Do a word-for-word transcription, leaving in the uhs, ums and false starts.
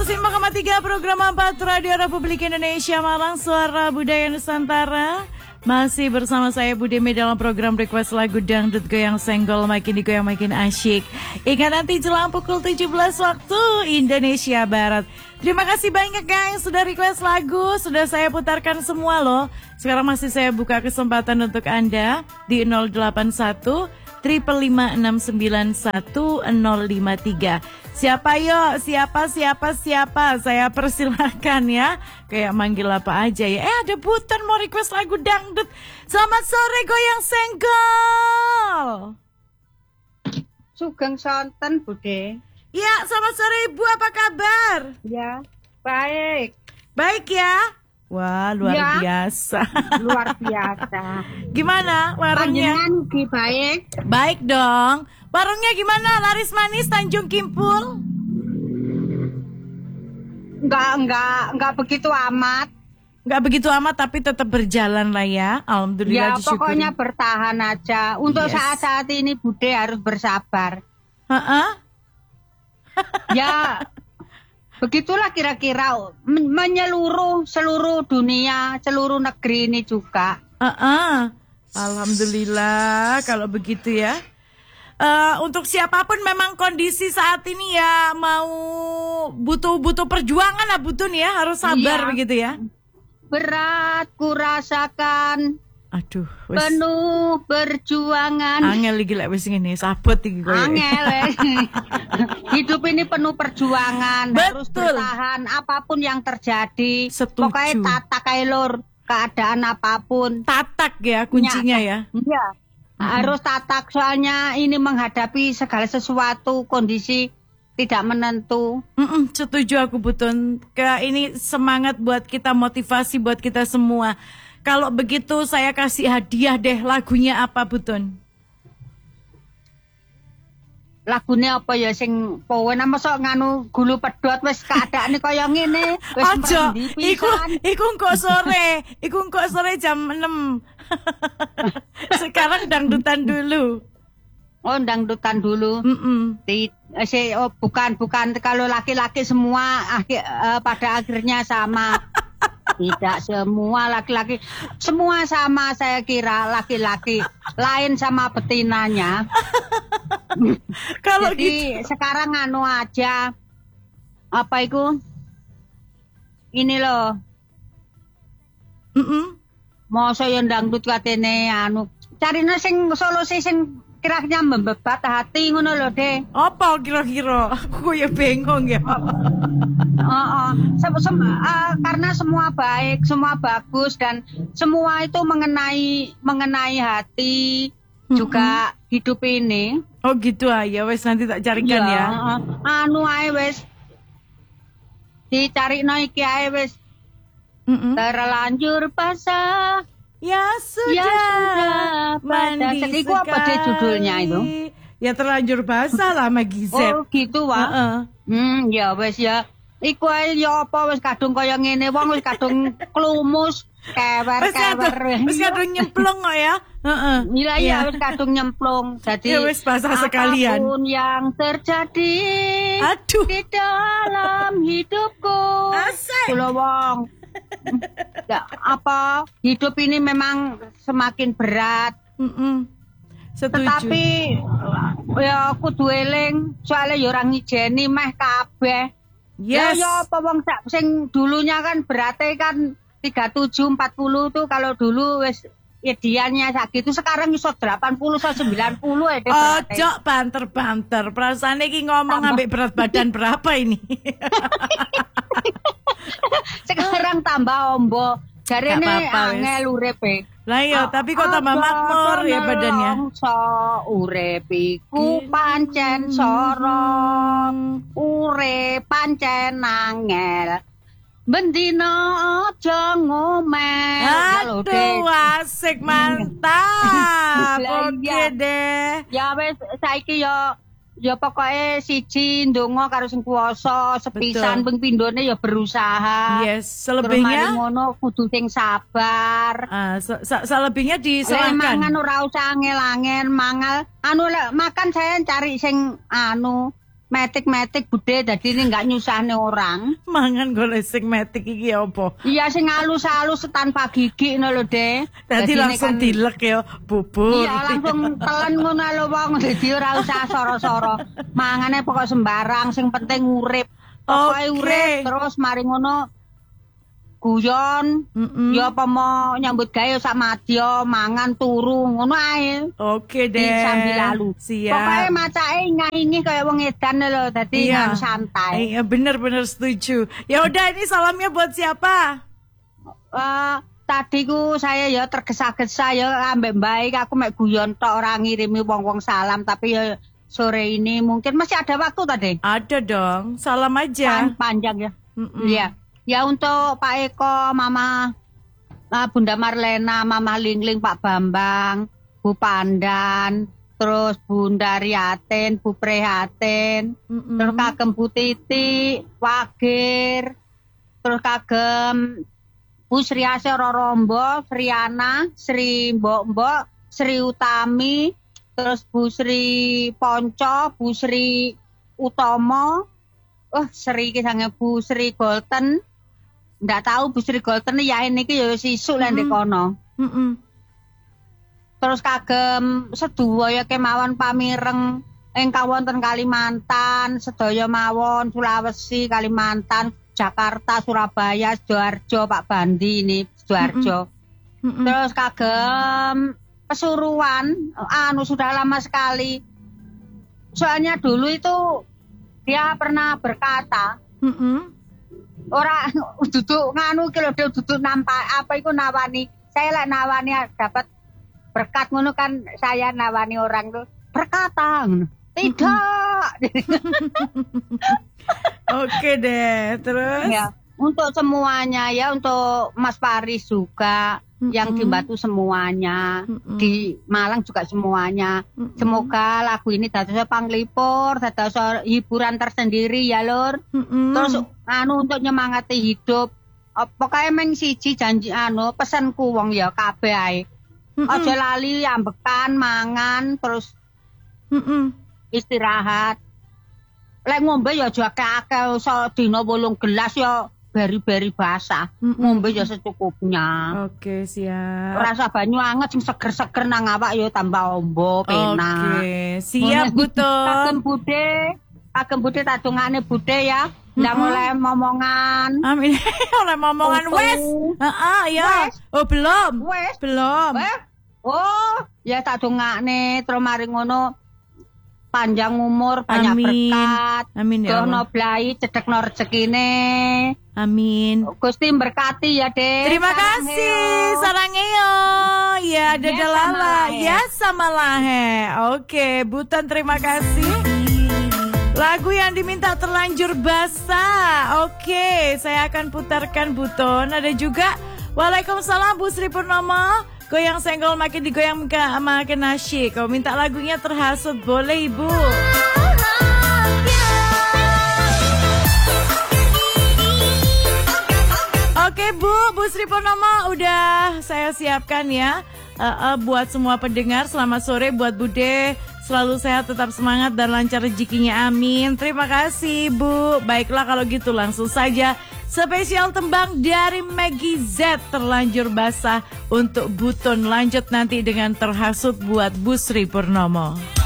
seratus lima koma tiga program empat Radio Republik Indonesia Malang, Suara Budaya Nusantara. Masih bersama saya Budemi dalam program Request Lagu Dangdut Goyang Senggol, makin digoyang makin asyik. Ingat nanti jelang pukul tujuh belas waktu Indonesia Barat. Terima kasih banyak guys sudah request lagu, sudah saya putarkan semua loh. Sekarang masih saya buka kesempatan untuk Anda di nol delapan satu lima lima enam sembilan satu nol lima tiga. Siapa yo? Siapa siapa siapa? Saya persilahkan ya. Kayak manggil apa aja ya. Eh ada Buton mau request lagu dangdut. Selamat sore Goyang Senggol. Sugeng sonten Bude. Ya, selamat sore Ibu, apa kabar? Ya, baik. Baik ya. Wah, luar ya, biasa. Luar biasa. Gimana warungnya? Panjenengan ki baik. Baik dong. Warungnya gimana? Laris manis Tanjung Kimpul? Enggak, enggak, enggak begitu amat. Enggak begitu amat tapi tetap berjalan lah ya. Alhamdulillah ya, disyukuri. Pokoknya bertahan aja. Untuk Yes. saat-saat ini Bude harus bersabar. Heeh. Ya, begitulah kira-kira Men- menyeluruh seluruh dunia, seluruh negeri ini juga. Heeh. Alhamdulillah kalau begitu ya. Uh, untuk siapapun memang kondisi saat ini ya mau butuh-butuh perjuangan lah Butun ya, harus sabar Iya. begitu ya. Berat kurasakan, Aduh, wes penuh perjuangan. angel iki lek wis ngene, sabot iki koyo. Angel. Hidup ini penuh perjuangan, harus Betul. bertahan apapun yang terjadi. Setuju. Pokoknya tatak ae lur, keadaan apapun. Tatak ya kuncinya ya. Iya. Harus tatak, soalnya ini menghadapi segala sesuatu, kondisi tidak menentu. Mm-mm, setuju aku Butun. Ke ini semangat buat kita, motivasi buat kita semua. Kalau begitu saya kasih hadiah deh, lagunya apa Butun? Lagunya apa ya sing powen ama sok nganu gulu pedot wis keadaane kaya ngene wis Ojo, mrendi iku pisan. iku kok sore, iku kok sore jam enam. Sekarang dangdutan dulu. Oh, dangdutan dulu. Mm-mm. Di, eh, si, oh, bukan bukan kalau laki-laki semua akhir, eh, pada akhirnya sama. Tidak semua laki-laki, semua sama saya kira laki-laki, lain sama betinanya. Kalau Jadi gitu. sekarang anu aja, apa itu? Ini loh, Mm-mm. mau saya dangdut katene anu, cari sing solusi sing kira-kira membebat hati ngono loh deh. Apa kira-kira? Aku ya bingung ya. Oh, oh. Sem- sem- uh, karena semua baik, semua bagus dan semua itu mengenai mengenai hati juga hidup ini. Oh gitu aja, wes nanti tak carikan ya. uh, anu ae wes dicarikno iki ae wes. Mm-mm. Terlanjur basah. Ya sudah, Ya sudah, mandi pada sedih. Itu apa deh judulnya itu? Ya terlanjur basah lah sama Gizet. Oh gitu wah. Heeh. Hmm, ya wes ya. Iku ae ya apa wis kadung kaya ngene wong wis kadung klumus, Wes kadung, kewer-kewer. wes kadung nyemplung kok ya. Heeh. Iya iya wis kadung nyemplung. Jadi Ya wis basah sekalian. apapun yang terjadi Aduh. di dalam hidupku. Asik. Kula wong. Ya, apa hidup ini memang semakin berat. Mm-mm. Setuju. Tetapi ya kudu eling soalnya ya ora ngijeni meh kabeh. Yes. Ya ya apa wong sak sing dulunya kan berarti kan tiga puluh tujuh empat puluh tuh kalau dulu wis idealnya sak gitu sekarang iso delapan puluh sampai sembilan puluh ya deh berarti. Ojo banter-banter. Perasaan iki ngomong Tambah. ambek berat badan berapa ini? Sekarang tambah ombo. Jarene Gak apa-apa, wis. angel urepe. Lah iya, tapi kok tambah makmur ya badannya. So urepiku pancen sorong, urip pancen angel. Bendina aja ngomel. Ya lho, Dek. Aduh, asik mantap. Lah Oke iya. deh. Ya wis saiki ya ya pokoke siji ndonga karo sing kuwasa, sepisan Betul. ping pindhone ya berusaha. Yes, Terus mari selebihnya ngono kudu sing sabar. ah, se- se- selebihnya Lek mangan diserahkan. ora usah angel-angel, mangal anu lek makan saya cari sing anu metik-metik Bude dadi ini enggak nyusahne orang. Mangan golek sing metik iki apa? Iya sing halus-halus tanpa gigi ngono lho, De. Dadi langsung kan... dilek ya bubur. Iya, langsung telen ngono lho wong dadi ora usah soro-soro. Mangane pokok sembarang sing penting urip. Pokoke okay. urip terus mari ngono guyon, mm-mm. ya apa mau nyambut gawe sak madya, mangan turu, ngono ae. Oke deh. Sambil lalu. Siap. Pokoke macake ngaingi kaya wong edan lho, dadi iya. santai. Iya, bener-bener setuju. Ya udah ini salamnya buat siapa? Uh, tadi ku saya ya tergesa-gesa ya ambek baik aku mek guyon tok ora ngirimi wong-wong salam tapi ya sore ini mungkin masih ada waktu tadi. Ada dong. Salam aja. Pan- panjang ya. Iya. Ya untuk Pak Eko, Mama uh, Bunda Marlena, Mama Lingling, Pak Bambang, Bu Pandan, terus Bunda Riaten, Bu Prihatin, mm-hmm. terus kagem Bu Titi, Wagir, terus kagem Bu Sri Asih Rorombo, Friana, Sri Mbok-mbok, Sri Utami, terus Bu Sri Ponco, Bu Sri Utomo, oh Sri kisahnya Bu Sri Golten. Nggak tahu Bu Sri Golten ya ini ki ya sisuk lan ndek kono. Heeh. Terus kagem sedaya kemawon pamireng ingkang wonten Kalimantan, sedaya mawon Sulawesi, Kalimantan, Jakarta, Surabaya, Sidoarjo, Pak Bandi ini Sidoarjo. Mm-hmm. Terus kagem Pasuruan, anu sudah lama sekali. Soalnya dulu itu dia pernah berkata, mm-hmm. ora duduk nganu ki lho duduk nampak apa iku nawani. Saya lek nawani dapat berkat ngono kan saya nawani orang tuh berkata ngono. Tidak. Oke deh, terus ya, untuk semuanya ya untuk Mas Paris juga mm-hmm. yang di Batu semuanya, mm-hmm. di Malang juga semuanya. Mm-hmm. Semoga lagu ini dados panglipur, dados hiburan tersendiri ya Lur. Mm-hmm. Terus anu untuk nyemangati hidup. Pokoke meng siji janji anu pesanku wong ya kabeh ae. Mm-hmm. Aja lali ambekan, mangan terus mm-hmm. istirahat. Lek ngombe ya aja akeh-akeh iso dina wolung gelas ya beri-beri basah. Mm-hmm. Ngombe ya secukupnya. Oke, siap. Rasa banyu anget sing seger-seger nang awak ya tambah ombo penak. Oke, siap Butun. Kagem Bude, kagem Bude tadungane Bude ya. Ndak mm-hmm. mulai momongan. Amin. Oleh momongan wes. Heeh, ya. Oh, belum. Wes. Belum. Wes. Oh, ya tadungane terus mari ngono panjang umur, banyak Amin. berkat. Amin ya Allah. Dono blai cedhekno rezekine. Amin. Gusti berkati ya, Dek. Terima Sarang kasih. heo. Sarangeo. Ya, Dada Ya, Lala. sama Ya, sama lahe. Oke, Butan terima kasih. Lagu yang diminta terlanjur basah. Oke, saya akan putarkan Buton. Ada juga Waalaikumsalam Bu Sri Purnomo. Goyang senggol makin digoyang makin asyik. Kau minta lagunya terhasut boleh Ibu. Oke Bu, Bu Sri Purnomo udah saya siapkan ya. Uh, uh, buat semua pendengar selamat sore, buat Bude selalu sehat, tetap semangat dan lancar rezekinya, amin. Terima kasih Bu. Baiklah kalau gitu langsung saja spesial tembang dari Maggie Z terlanjur basah untuk Buton. Lanjut nanti dengan terhasut buat Bu Sri Purnomo.